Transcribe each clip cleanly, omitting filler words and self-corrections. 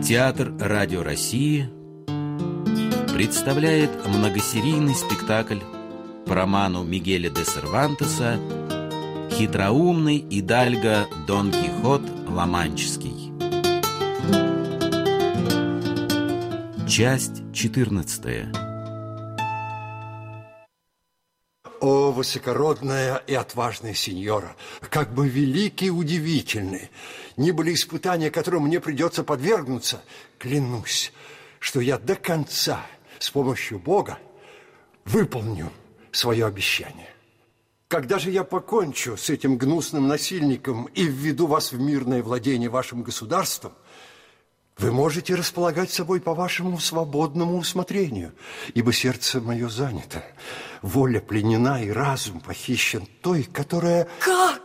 Театр Радио России представляет многосерийный спектакль по роману Мигеля де Сервантеса «Хитроумный идальго Дон Кихот Ла-Манческий». Часть 14. О, высокородная и отважная сеньора, как бы велики и удивительны ни были испытания, которым мне придется подвергнуться, клянусь, что я до конца с помощью Бога выполню свое обещание. Когда же я покончу с этим гнусным насильником и введу вас в мирное владение вашим государством, вы можете располагать собой по вашему свободному усмотрению, ибо сердце мое занято, воля пленена и разум похищен той, которая... Как?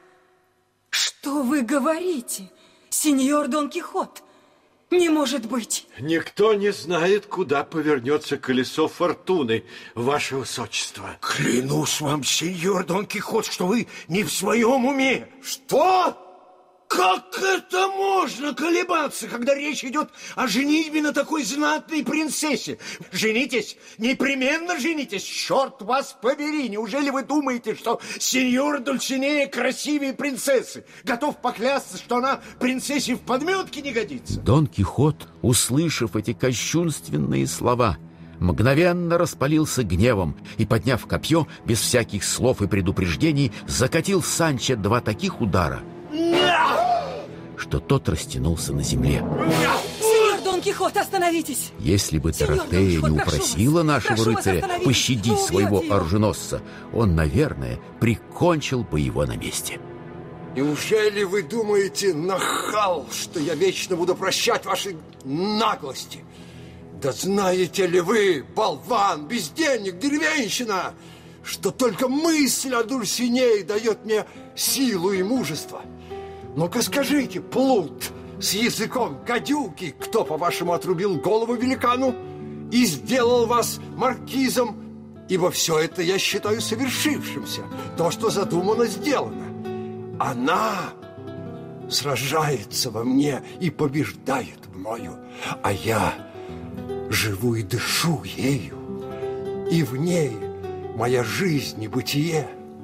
Что вы говорите, сеньор Дон Кихот? Не может быть. Никто не знает, куда повернется колесо фортуны, ваше высочество. Клянусь вам, сеньор Дон Кихот, что вы не в своем уме. Что? Как это можно колебаться, когда речь идет о женитьбе на такой знатной принцессе? Женитесь, непременно женитесь, черт вас побери. Неужели вы думаете, что сеньор Дульсинея красивее принцессы? Готов поклясться, что она принцессе в подметке не годится. Дон Кихот, услышав эти кощунственные слова, мгновенно распалился гневом и, подняв копье, без всяких слов и предупреждений, закатил Санчо два таких удара, что тот растянулся на земле. Сеньор Дон Кихот, остановитесь! Если бы Доротея не упросила нашего рыцаря пощадить своего оруженосца, он, наверное, прикончил бы его на месте. Неужели вы думаете, нахал, что я вечно буду прощать ваши наглости? Да знаете ли вы, болван, бездельник, деревенщина, что только мысль о Дульсинее дает мне силу и мужество? Ну-ка скажите, плут с языком гадюки, кто, по-вашему, отрубил голову великану и сделал вас маркизом? Ибо все это я считаю совершившимся. То, что задумано, сделано. Она сражается во мне и побеждает мною, а я живу и дышу ею, и в ней моя жизнь и бытие.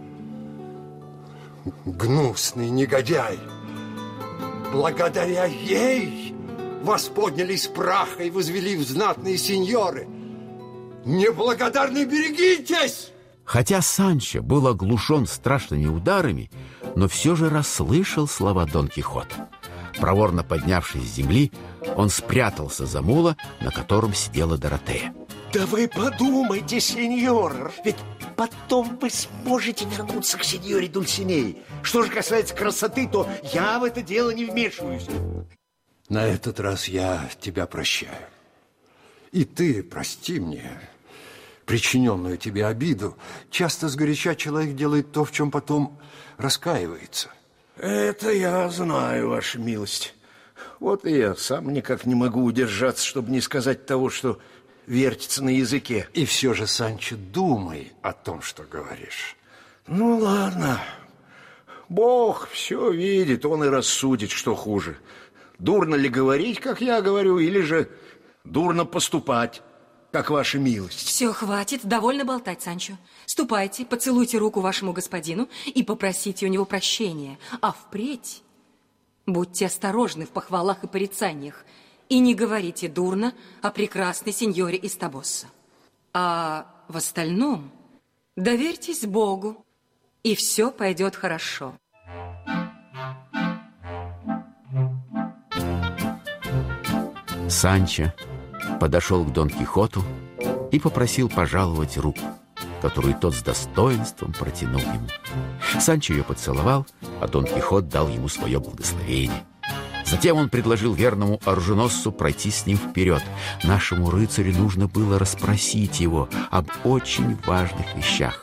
Гнусный негодяй! Благодаря ей вас подняли из праха и возвели в знатные сеньоры. Неблагодарные, берегитесь! Хотя Санчо был оглушен страшными ударами, но все же расслышал слова Дон Кихота. Проворно поднявшись с земли, он спрятался за мула, на котором сидела Доротея. Да вы подумайте, сеньор, ведь потом вы сможете вернуться к сеньоре Дульсинее. Что же касается красоты, то я в это дело не вмешиваюсь. На этот раз я тебя прощаю. И ты прости мне причиненную тебе обиду. Часто сгоряча человек делает то, в чем потом раскаивается. Это я знаю, ваша милость. Вот и я сам никак не могу удержаться, чтобы не сказать того, что вертится на языке. И все же, Санчо, думай о том, что говоришь. Ну, ладно. Бог все видит, он и рассудит, что хуже. Дурно ли говорить, как я говорю, или же дурно поступать, как ваша милость? Все, хватит, довольно болтать, Санчо. Ступайте, поцелуйте руку вашему господину и попросите у него прощения. А впредь будьте осторожны в похвалах и порицаниях. И не говорите дурно о прекрасной сеньоре из Табосса. А в остальном доверьтесь Богу, и все пойдет хорошо. Санчо подошел к Дон Кихоту и попросил пожаловать руку, которую тот с достоинством протянул ему. Санчо ее поцеловал, а Дон Кихот дал ему свое благословение. Затем он предложил верному оруженосцу пройти с ним вперед. Нашему рыцарю нужно было расспросить его об очень важных вещах.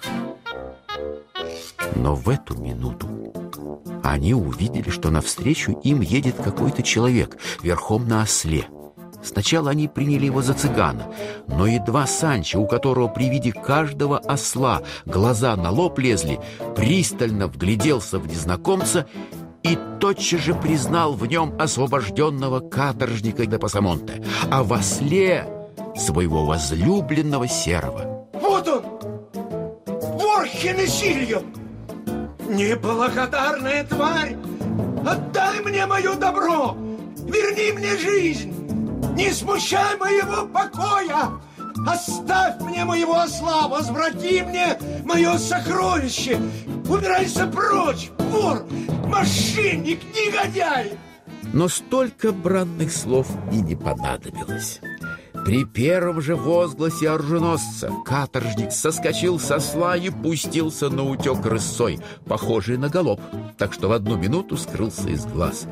Но в эту минуту они увидели, что навстречу им едет какой-то человек верхом на осле. Сначала они приняли его за цыгана, но едва Санчо, у которого при виде каждого осла глаза на лоб лезли, пристально вгляделся в незнакомца и тотчас же признал в нем освобожденного каторжника де Пасамонте, а в осле своего возлюбленного Серого. Вот он! Вор Хенесильо! Неблагодарная тварь! Отдай мне мое добро! Верни мне жизнь! Не смущай моего покоя! Оставь мне моего осла! Возврати мне мое сокровище! Убирайся прочь, вор, мошенник, негодяй! Но столько бранных слов и не понадобилось. При первом же возгласе оруженосца каторжник соскочил с осла и пустился на утек рысцой, похожий на галоп, так что в одну минуту скрылся из глаз.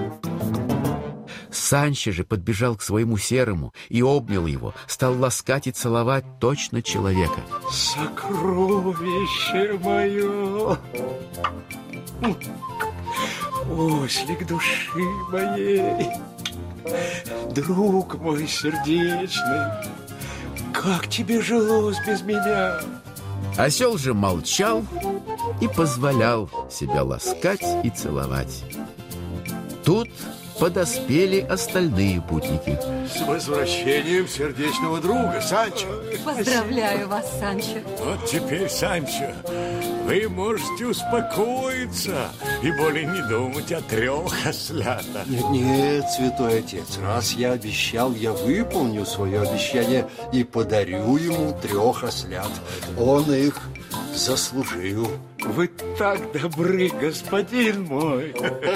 Санчо же подбежал к своему Серому и обнял его, стал ласкать и целовать точно человека. Сокровище мое, ослик души моей, друг мой сердечный, как тебе жилось без меня? Осел же молчал и позволял себя ласкать и целовать. Тут подоспели остальные путники. С возвращением сердечного друга, Санчо. Поздравляю вас, Санчо. Вот теперь, Санчо, вы можете успокоиться и более не думать о 3 ослятах. Нет, святой отец, раз я обещал, я выполню свое обещание и подарю ему 3 ослят. Он их заслужил. Вы так добры, господин мой.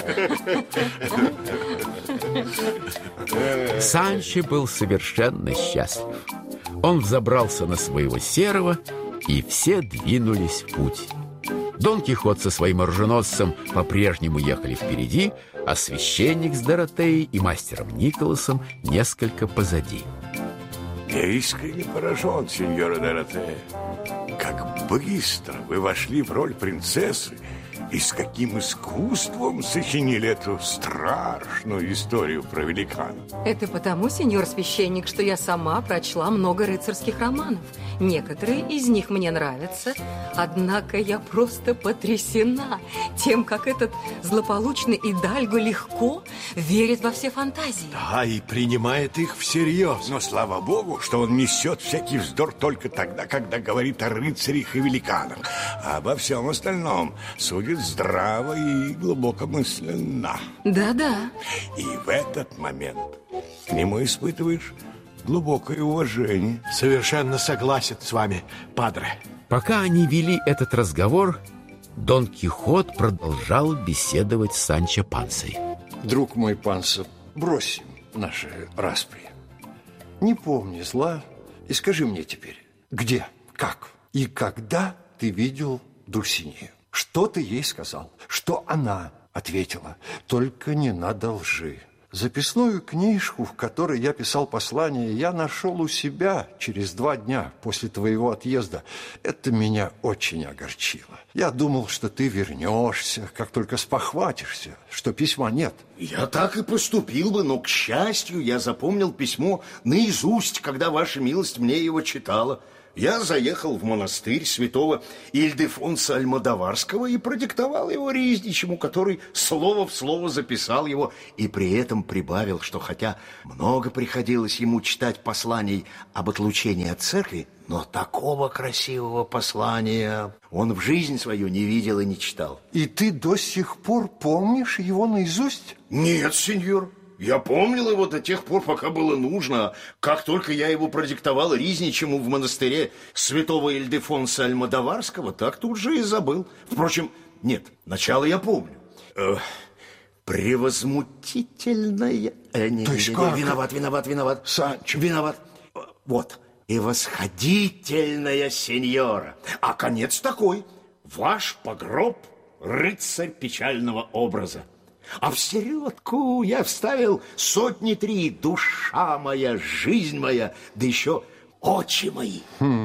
Санчо был совершенно счастлив. Он взобрался на своего Серого, и все двинулись в путь. Дон Кихот со своим оруженосцем по-прежнему ехали впереди, а священник с Доротеей и мастером Николасом несколько позади. Я искренне поражен, сеньора Доротея. Как быстро вы вошли в роль принцессы и с каким искусством сочинили эту страшную историю про великана. Это потому, сеньор священник, что я сама прочла много рыцарских романов. Некоторые из них мне нравятся, однако я просто потрясена тем, как этот злополучный Идальго легко верит во все фантазии. Да, и принимает их всерьез. Но слава богу, что он несет всякий вздор только тогда, когда говорит о рыцарях и великанах, а обо всем остальном судит здраво и глубокомысленно. Да-да. И в этот момент к нему испытываешь глубокое уважение. Совершенно согласен с вами, падре. Пока они вели этот разговор, Дон Кихот продолжал беседовать с Санчо Пансой. Друг мой Пансо, бросим наши распри. Не помни зла и скажи мне теперь, где, как и когда ты видел Дульсинею? Что ты ей сказал? Что она ответила? Только не надо лжи. Записную книжку, в которой я писал послание, я нашел у себя через 2 дня после твоего отъезда. Это меня очень огорчило. Я думал, что ты вернешься, как только спохватишься, что письма нет. Я так и поступил бы, но, к счастью, я запомнил письмо наизусть, когда ваша милость мне его читала. Я заехал в монастырь святого Ильдефонса Альмодоварского и продиктовал его Ризничему, который слово в слово записал его и при этом прибавил, что хотя много приходилось ему читать посланий об отлучении от церкви, но такого красивого послания он в жизнь свою не видел и не читал. И ты до сих пор помнишь его наизусть? Нет, сеньор. Я помнил его до тех пор, пока было нужно. Как только я его продиктовал Ризничему в монастыре святого Ильдефонса Альмодоварского, так тут же и забыл. Впрочем, нет, начало я помню. Превозмутительная... Виноват. Санчо. Виноват. Вот. И восходительная сеньора. А конец такой. Ваш погроб, рыцарь печального образа. А в середку я вставил 103 душа моя, жизнь моя, да еще очи мои.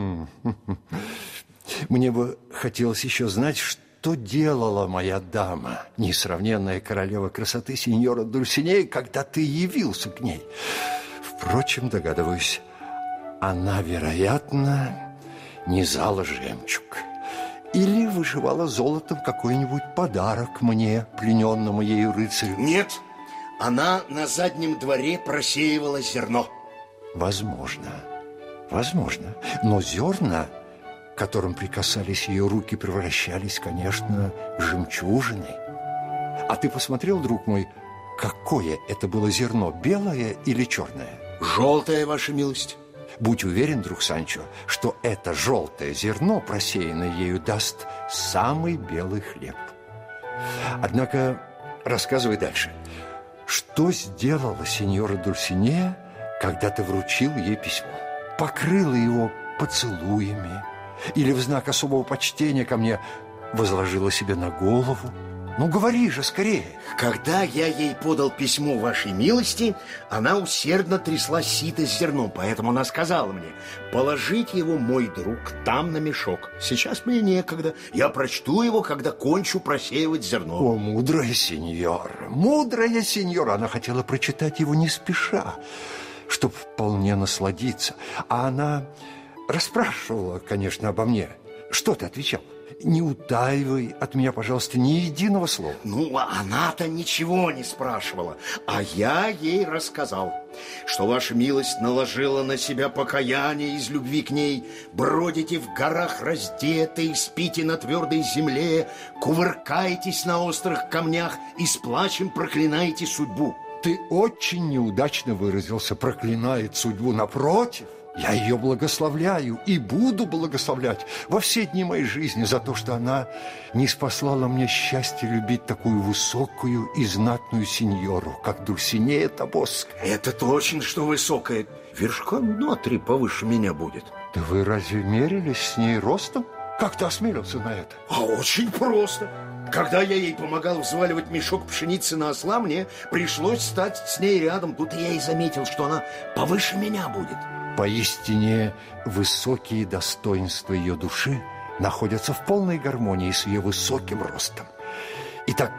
Мне бы хотелось еще знать, что делала моя дама, несравненная королева красоты сеньора Дульсинея, когда ты явился к ней. Впрочем, догадываюсь, она, вероятно, низала жемчуг. Или вышивала золотом какой-нибудь подарок мне, плененному ею рыцарю? Нет, она на заднем дворе просеивала зерно. Возможно, возможно. Но зерна, к которым прикасались ее руки, превращались, конечно, в жемчужины. А ты посмотрел, друг мой, какое это было зерно, белое или черное? Желтое, ваша милость. Будь уверен, друг Санчо, что это желтое зерно, просеянное ею, даст самый белый хлеб. Однако, рассказывай дальше. Что сделала сеньора Дульсинея, когда ты вручил ей письмо? Покрыла его поцелуями? Или в знак особого почтения ко мне возложила себе на голову? Ну, говори же скорее. Когда я ей подал письмо вашей милости, она усердно трясла сито с зерном, поэтому она сказала мне: положить его, мой друг, там на мешок. Сейчас мне некогда. Я прочту его, когда кончу просеивать зерно. О, мудрая сеньора, мудрая сеньора. Она хотела прочитать его не спеша, чтобы вполне насладиться. А она расспрашивала, конечно, обо мне. Что ты отвечал? Не утаивай от меня, пожалуйста, ни единого слова. Ну, она-то ничего не спрашивала, а я ей рассказал, что ваша милость наложила на себя покаяние из любви к ней, бродите в горах раздетые, спите на твердой земле, кувыркаетесь на острых камнях и с плачем проклинаете судьбу. Ты очень неудачно выразился, проклинает судьбу. Напротив, я ее благословляю и буду благословлять во все дни моей жизни за то, что она не спаслала мне счастье любить такую высокую и знатную сеньору, как Дульсинея Тобосская. Это точно, что высокая. Вершком на 3 повыше меня будет. Да вы разве мерились с ней ростом? Как ты осмелился на это? А очень просто. Когда я ей помогал взваливать мешок пшеницы на осла, мне пришлось стать с ней рядом. Тут я и заметил, что она повыше меня будет. Поистине, высокие достоинства ее души находятся в полной гармонии с ее высоким ростом. Итак,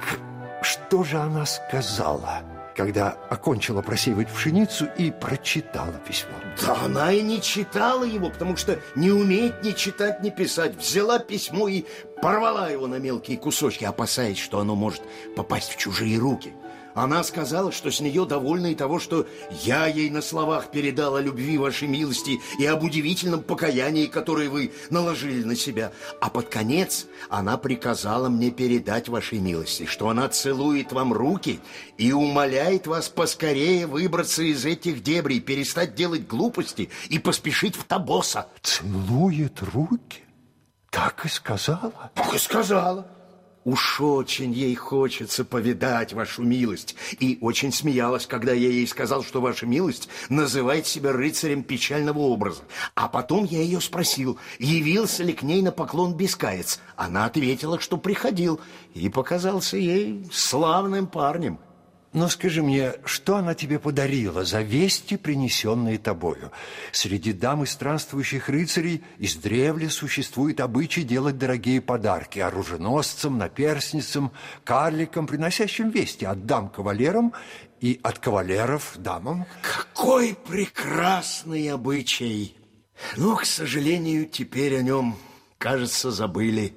что же она сказала, когда окончила просеивать пшеницу и прочитала письмо? Да она и не читала его, потому что не умеет ни читать, ни писать. Взяла письмо и порвала его на мелкие кусочки, опасаясь, что оно может попасть в чужие руки. Она сказала, что с нее довольна и того, что я ей на словах передал о любви вашей милости и об удивительном покаянии, которое вы наложили на себя. А под конец она приказала мне передать вашей милости, что она целует вам руки и умоляет вас поскорее выбраться из этих дебрей, перестать делать глупости и поспешить в Тобоса. Целует руки? Так и сказала? Так и сказала. Уж очень ей хочется повидать вашу милость. И очень смеялась, когда я ей сказал, что ваша милость называет себя рыцарем печального образа. А потом я ее спросил, явился ли к ней на поклон бескаец. Она ответила, что приходил, и показался ей славным парнем. Но скажи мне, что она тебе подарила за вести, принесенные тобою? Среди дам и странствующих рыцарей издревле существует обычай делать дорогие подарки оруженосцам, наперсницам, карликам, приносящим вести от дам кавалерам и от кавалеров дамам. Какой прекрасный обычай! Но, к сожалению, теперь о нем, кажется, забыли.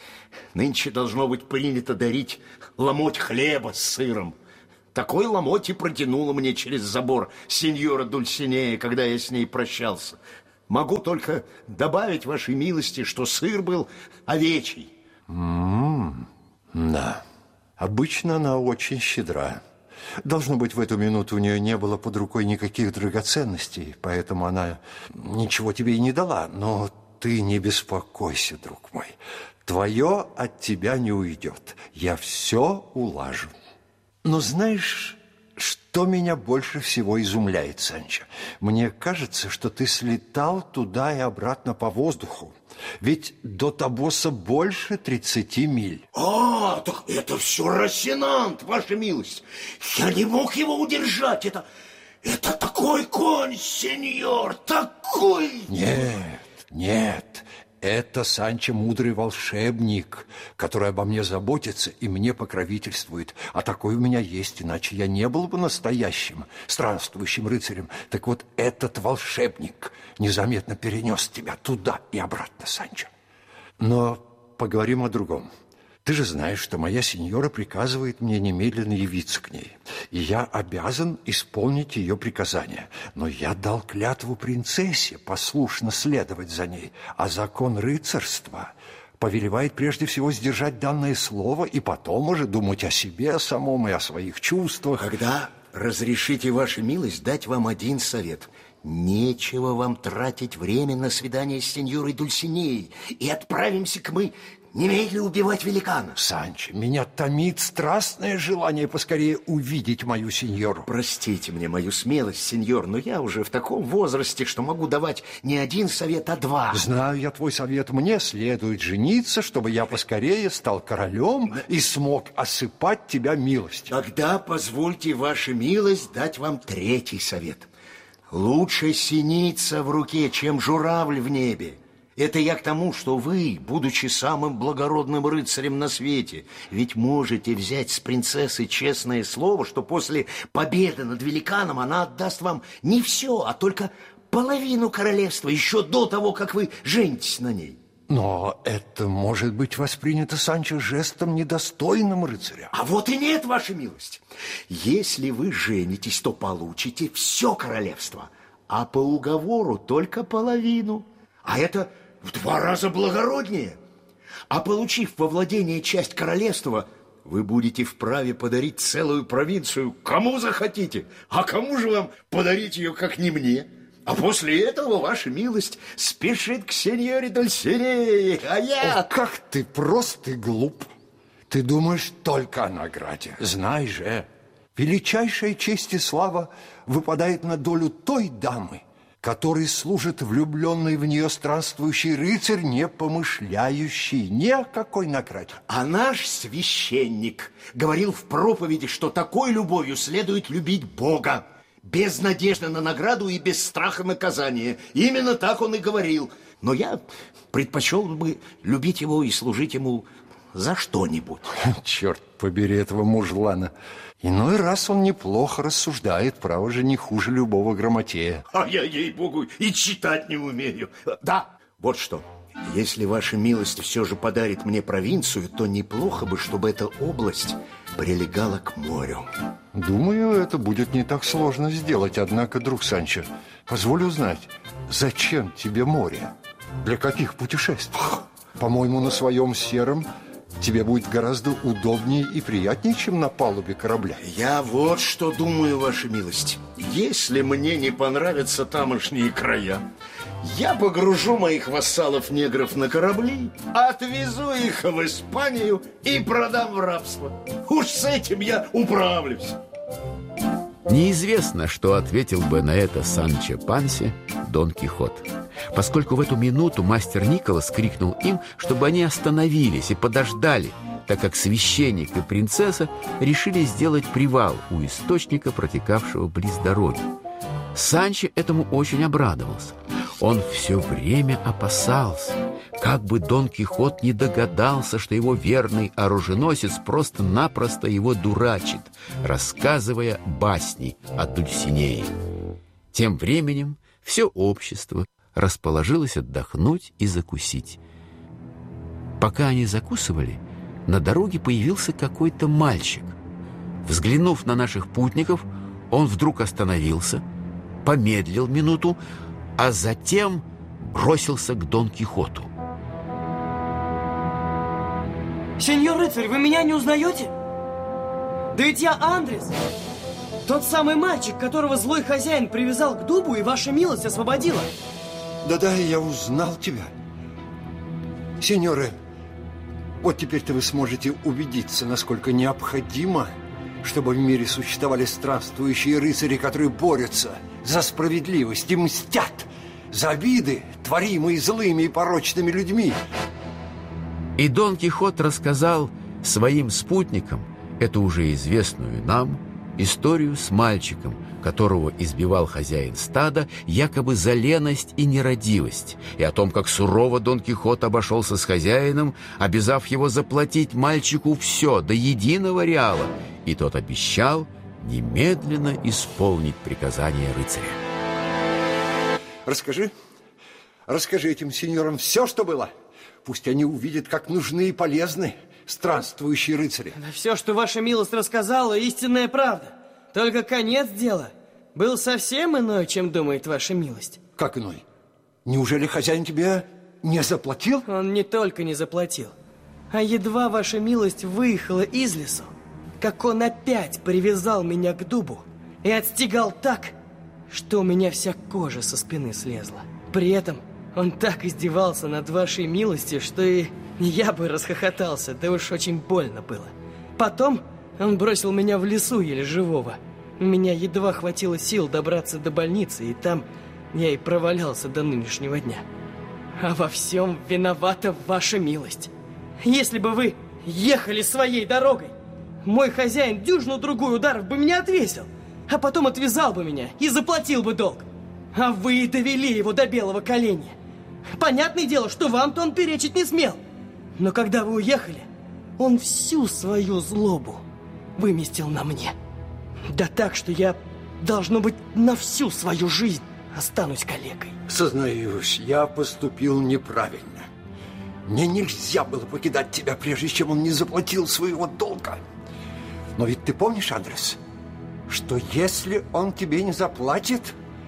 Нынче должно быть принято дарить ломоть хлеба с сыром. Такой ломоть и протянула мне через забор сеньора Дульсинея, когда я с ней прощался. Могу только добавить вашей милости, что сыр был овечий. Да, обычно она очень щедра. Должно быть, в эту минуту у нее не было под рукой никаких драгоценностей, поэтому она ничего тебе и не дала. Но ты не беспокойся, друг мой. Твое от тебя не уйдет. Я все улажу. Но знаешь, что меня больше всего изумляет, Санчо? Мне кажется, что ты слетал туда и обратно по воздуху. Ведь до Тобоса больше 30 миль. А, так это все Росинант, ваша милость. Я не мог его удержать. Это такой конь, сеньор, такой... Нет. Это Санчо мудрый волшебник, который обо мне заботится и мне покровительствует. А такой у меня есть, иначе я не был бы настоящим странствующим рыцарем. Так вот, этот волшебник незаметно перенес тебя туда и обратно, Санчо. Но поговорим о другом. Ты же знаешь, что моя сеньора приказывает мне немедленно явиться к ней. И я обязан исполнить ее приказания. Но я дал клятву принцессе послушно следовать за ней. А закон рыцарства повелевает прежде всего сдержать данное слово и потом уже думать о себе самом и о своих чувствах. Когда разрешите, ваша милость, дать вам один совет. Нечего вам тратить время на свидание с сеньорой Дульсинеей. И отправимся-ка мы немедленно убивать великана. Санчо, меня томит страстное желание поскорее увидеть мою сеньору. Простите мне мою смелость, сеньор, но я уже в таком возрасте, что могу давать не один совет, а два. Знаю я твой совет. Мне следует жениться, чтобы я поскорее стал королем и смог осыпать тебя милостью. Тогда позвольте, ваша милость, дать вам третий совет. Лучше синица в руке, чем журавль в небе. Это я к тому, что вы, будучи самым благородным рыцарем на свете, ведь можете взять с принцессы честное слово, что после победы над великаном она отдаст вам не все, а только половину королевства, еще до того, как вы женитесь на ней. Но это может быть воспринято, Санчо, жестом недостойным рыцаря. А вот и нет, ваша милость. Если вы женитесь, то получите все королевство, а по уговору только половину. А это в 2 раза благороднее. А получив во владение часть королевства, вы будете вправе подарить целую провинцию кому захотите. А кому же вам подарить ее, как не мне? А после этого ваша милость спешит к сеньоре Дульсинее, а я... О, как ты прост и глуп. Ты думаешь только о награде. Знай же, величайшая честь и слава выпадает на долю той дамы, которой служит влюбленный в нее странствующий рыцарь, не помышляющий ни о какой награде. А наш священник говорил в проповеди, что такой любовью следует любить Бога, без надежды на награду и без страха наказания. Именно так он и говорил. Но я предпочел бы любить его и служить ему за что-нибудь. Черт побери этого мужлана. Иной раз он неплохо рассуждает, право же, не хуже любого грамотея. А я, ей-богу, и читать не умею. Да, вот что. Если ваша милость все же подарит мне провинцию, то неплохо бы, чтобы эта область прилегала к морю. Думаю, это будет не так сложно сделать. Однако, друг Санчо, позволь узнать, зачем тебе море? Для каких путешествий? По-моему, на своем сером тебе будет гораздо удобнее и приятнее, чем на палубе корабля. Я вот что думаю, ваша милость. Если мне не понравятся тамошние края, я погружу моих вассалов-негров на корабли, отвезу их в Испанию и продам в рабство. Уж с этим я управлюсь. Неизвестно, что ответил бы на это Санчо Пансе Дон Кихот, поскольку в эту минуту мастер Николас крикнул им, чтобы они остановились и подождали, так как священник и принцесса решили сделать привал у источника, протекавшего близ дороги. Санчо этому очень обрадовался. Он все время опасался, как бы Дон Кихот не догадался, что его верный оруженосец просто-напросто его дурачит, рассказывая басни о Дульсинее. Тем временем все общество расположилось отдохнуть и закусить. Пока они закусывали, на дороге появился какой-то мальчик. Взглянув на наших путников, он вдруг остановился, помедлил минуту, а затем бросился к Дон Кихоту. Сеньор рыцарь, вы меня не узнаете? Да ведь я Андрес, тот самый мальчик, которого злой хозяин привязал к дубу, и ваша милость освободила. Да-да, я узнал тебя. Сеньоры, вот теперь-то вы сможете убедиться, насколько необходимо, чтобы в мире существовали странствующие рыцари, которые борются за справедливость и мстят за обиды, творимые злыми и порочными людьми. И Дон Кихот рассказал своим спутникам эту уже известную нам историю с мальчиком, которого избивал хозяин стада якобы за леность и нерадивость, и о том, как сурово Дон Кихот обошелся с хозяином, обязав его заплатить мальчику все, до единого реала, и тот обещал немедленно исполнить приказание рыцаря. Расскажи этим сеньорам все, что было. Пусть они увидят, как нужны и полезны странствующие рыцари. Да все, что ваша милость рассказала, истинная правда. Только конец дела был совсем иной, чем думает ваша милость. Как иной? Неужели хозяин тебе не заплатил? Он не только не заплатил, а едва ваша милость выехала из лесу, как он опять привязал меня к дубу и отстегал так, что у меня вся кожа со спины слезла. При этом он так издевался над вашей милостью, что и я бы расхохотался, да уж очень больно было. Потом он бросил меня в лесу еле живого. У меня едва хватило сил добраться до больницы, и там я и провалялся до нынешнего дня. А во всем виновата ваша милость. Если бы вы ехали своей дорогой, мой хозяин дюжину-другую ударов бы меня отвесил, а потом отвязал бы меня и заплатил бы долг. А вы довели его до белого коленя. Понятное дело, что вам-то он перечить не смел. Но когда вы уехали, он всю свою злобу выместил на мне. Да так, что я, должно быть, на всю свою жизнь останусь калекой. Сознаюсь, я поступил неправильно. Мне нельзя было покидать тебя, прежде чем он не заплатил своего долга. Но ведь ты помнишь, Андрес, что если он тебе не заплатит,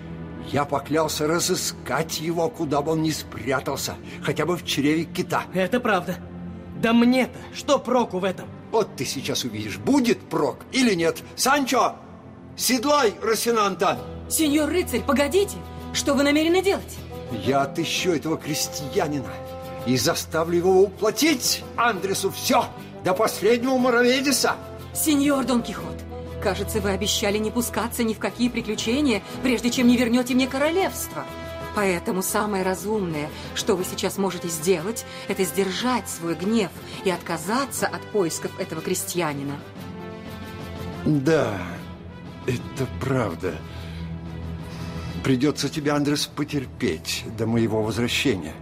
я поклялся разыскать его, куда бы он ни спрятался, хотя бы в чреве кита. Это правда. Да мне-то что проку в этом? Вот ты сейчас увидишь, будет прок или нет. Санчо, седлай Росинанта. Сеньор рыцарь, погодите. Что вы намерены делать? Я отыщу этого крестьянина и заставлю его уплатить Андресу все, до последнего Мороведиса. Сеньор Дон Кихот, кажется, вы обещали не пускаться ни в какие приключения, прежде чем не вернете мне королевство. Поэтому самое разумное, что вы сейчас можете сделать, это сдержать свой гнев и отказаться от поисков этого крестьянина. Да, это правда. Придется тебе, Андрес, потерпеть до моего возвращения.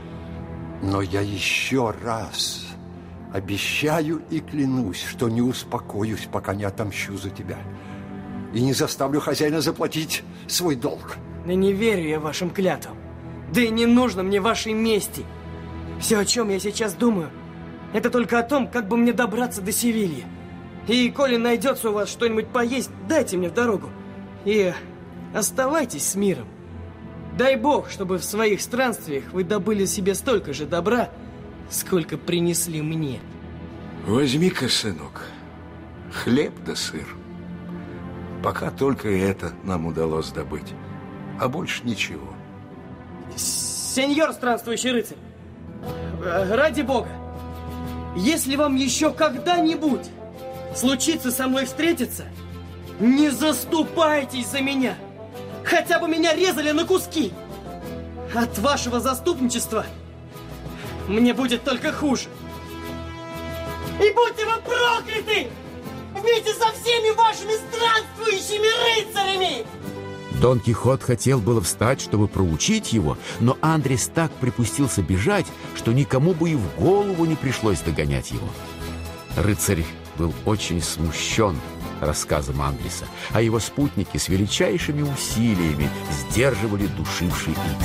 Но я еще раз обещаю и клянусь, что не успокоюсь, пока не отомщу за тебя. И не заставлю хозяина заплатить свой долг. Да не верю я вашим клятвам. Да и не нужно мне вашей мести. Все, о чем я сейчас думаю, это только о том, как бы мне добраться до Севильи. И коли найдется у вас что-нибудь поесть, дайте мне в дорогу. И оставайтесь с миром. Дай Бог, чтобы в своих странствиях вы добыли себе столько же добра, сколько принесли мне. Возьми-ка, сынок, хлеб да сыр. Пока только это нам удалось добыть, а больше ничего. Сеньор странствующий рыцарь, ради Бога, если вам еще когда-нибудь случится со мной встретиться, не заступайтесь за меня. Хотя бы меня резали на куски. От вашего заступничества мне будет только хуже. И будьте вы прокляты вместе со всеми вашими странствующими рыцарями! Дон Кихот хотел было встать, чтобы проучить его, но Андрес так припустился бежать, что никому бы и в голову не пришлось догонять его. Рыцарь был очень смущен рассказом Андреса, а его спутники с величайшими усилиями сдерживали душивший их